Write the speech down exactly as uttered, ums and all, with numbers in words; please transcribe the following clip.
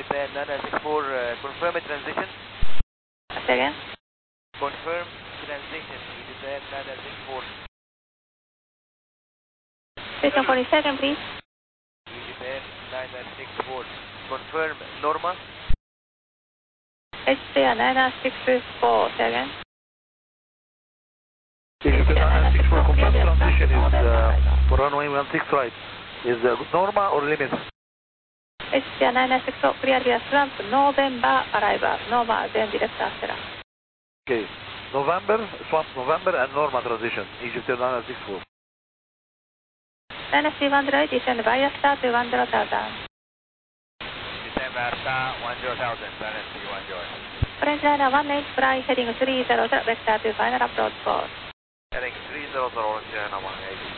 Japan nine six four, uh, confirm a transition. Say again? Confirm transition, Japan nine six four. Station for a second, please. Japan nine six four, confirm Norma. H C nine six four, say again? Egypt nine six four, confirm transition is uh, for runway one six right. Is uh, Norma or limit? H C nine six four, clear via ramp, November arrival, Norma, then direct after. Okay, November, swamp November and Norma transition, Egypt nine six four. nine three one zero, descend via start to one zero thousand. Descend via start one zero thousand, nine three one zero. French liner one eight, fly heading three zero zero, vector to final approach course. Heading three zero zero, China one eight.